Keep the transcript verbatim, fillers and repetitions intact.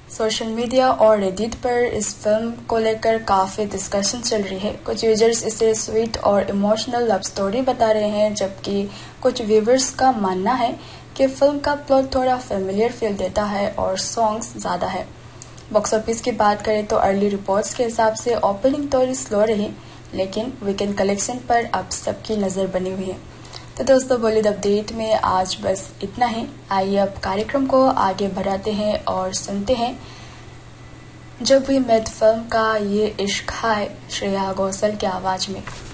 Social media और Reddit पर इस फिल्म को लेकर काफ़ी डिस्कशन चल रही है। कुछ यूजर्स इसे स्वीट और इमोशनल लव स्टोरी बता रहे हैं, जबकि कुछ व्यूवर्स का मानना है कि फिल्म का प्लॉट थोड़ा फेमिलियर फील देता है और सॉन्ग्स ज़्यादा है। बॉक्स ऑफिस की बात करें तो अर्ली रिपोर्ट्स के हिसाब से ओपनिंग थोड़ी स्लो रही, लेकिन वीकेंड कलेक्शन पर अब सबकी नज़र बनी हुई है। तो दोस्तों, बॉलीवुड अपडेट में आज बस इतना ही। आइए अब कार्यक्रम को आगे बढ़ाते हैं और सुनते हैं जब भी मेट फिल्म का ये इश्क है श्रेया घोषाल की आवाज़ में।